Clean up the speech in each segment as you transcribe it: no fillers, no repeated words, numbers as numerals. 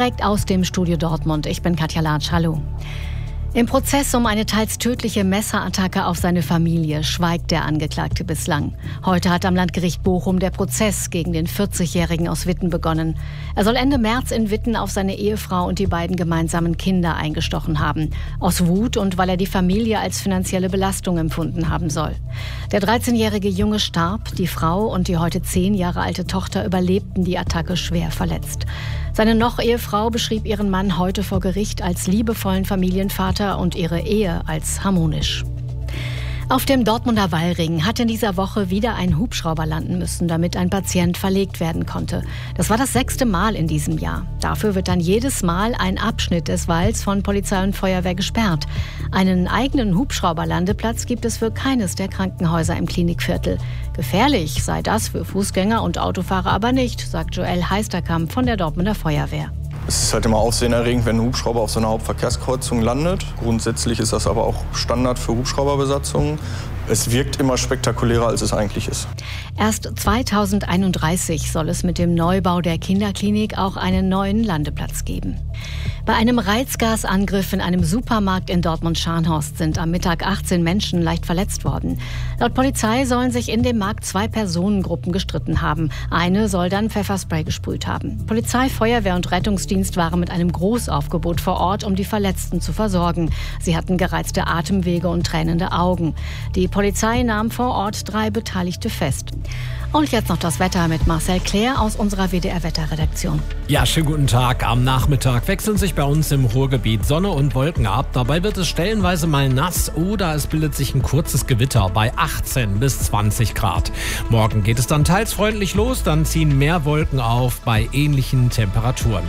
Direkt aus dem Studio Dortmund. Ich bin Katja Latsch. Hallo. Im Prozess um eine teils tödliche Messerattacke auf seine Familie schweigt der Angeklagte bislang. Heute hat am Landgericht Bochum der Prozess gegen den 40-Jährigen aus Witten begonnen. Er soll Ende März in Witten auf seine Ehefrau und die beiden gemeinsamen Kinder eingestochen haben. Aus Wut und weil er die Familie als finanzielle Belastung empfunden haben soll. Der 13-jährige Junge starb, die Frau und die heute 10 Jahre alte Tochter überlebten die Attacke schwer verletzt. Seine Noch-Ehefrau beschrieb ihren Mann heute vor Gericht als liebevollen Familienvater und ihre Ehe als harmonisch. Auf dem Dortmunder Wallring hat in dieser Woche wieder ein Hubschrauber landen müssen, damit ein Patient verlegt werden konnte. Das war das 6. Mal in diesem Jahr. Dafür wird dann jedes Mal ein Abschnitt des Walls von Polizei und Feuerwehr gesperrt. Einen eigenen Hubschrauberlandeplatz gibt es für keines der Krankenhäuser im Klinikviertel. Gefährlich sei das für Fußgänger und Autofahrer aber nicht, sagt Joel Heisterkamp von der Dortmunder Feuerwehr. Es ist halt immer aufsehenerregend, wenn ein Hubschrauber auf so einer Hauptverkehrskreuzung landet. Grundsätzlich ist das aber auch Standard für Hubschrauberbesatzungen. Es wirkt immer spektakulärer, als es eigentlich ist. Erst 2031 soll es mit dem Neubau der Kinderklinik auch einen neuen Landeplatz geben. Bei einem Reizgasangriff in einem Supermarkt in Dortmund-Scharnhorst sind am Mittag 18 Menschen leicht verletzt worden. Laut Polizei sollen sich in dem Markt 2 Personengruppen gestritten haben. Eine soll dann Pfefferspray gesprüht haben. Polizei, Feuerwehr und Rettungsdienst waren mit einem Großaufgebot vor Ort, um die Verletzten zu versorgen. Sie hatten gereizte Atemwege und tränende Augen. Die Polizei nahm vor Ort 3 Beteiligte fest. Und jetzt noch das Wetter mit Marcel Claire aus unserer WDR-Wetterredaktion. Ja, schönen guten Tag. Am Nachmittag wechseln sich bei uns im Ruhrgebiet Sonne und Wolken ab. Dabei wird es stellenweise mal nass oder es bildet sich ein kurzes Gewitter bei 18 bis 20 Grad. Morgen geht es dann teils freundlich los, dann ziehen mehr Wolken auf bei ähnlichen Temperaturen.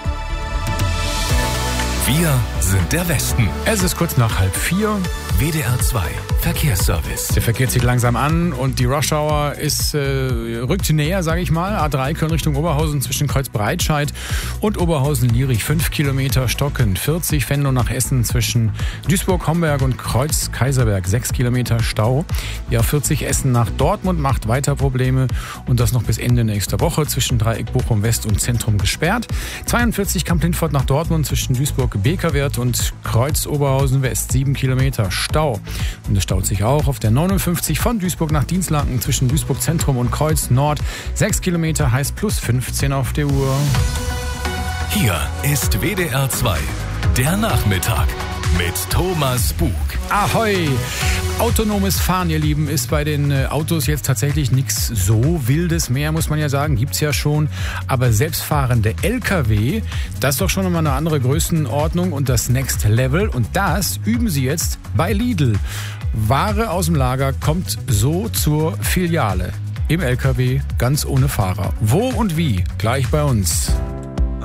Wir sind der Westen. Es ist kurz nach 3:30. WDR 2 Verkehrsservice. Der Verkehr zieht langsam an und die Rush-Hour rückt näher, sage ich mal. A3 Köln Richtung Oberhausen zwischen Kreuzbreitscheid und Oberhausen-Lierich 5 Kilometer stockend. 40 Venlo nach Essen zwischen Duisburg-Homberg und Kreuz-Kaiserberg 6 Kilometer Stau. Die A40 Essen nach Dortmund macht weiter Probleme und das noch bis Ende nächster Woche zwischen Dreieck Bochum West und Zentrum gesperrt. 42 Kamp-Lindfort nach Dortmund zwischen Duisburg-Bekerwert und Kreuz-Oberhausen West 7 Kilometer Stau. Und es staut sich auch auf der 59 von Duisburg nach Dienstlaken zwischen Duisburg Zentrum und Kreuz Nord. 6 Kilometer heißt plus 15 auf der Uhr. Hier ist WDR 2, der Nachmittag mit Thomas Bug. Ahoi! Autonomes Fahren, ihr Lieben, ist bei den Autos jetzt tatsächlich nichts so Wildes mehr, muss man ja sagen. Gibt's ja schon. Aber selbstfahrende LKW, das ist doch schon mal eine andere Größenordnung und das Next Level. Und das üben sie jetzt bei Lidl. Ware aus dem Lager kommt so zur Filiale. Im LKW, ganz ohne Fahrer. Wo und wie? Gleich bei uns.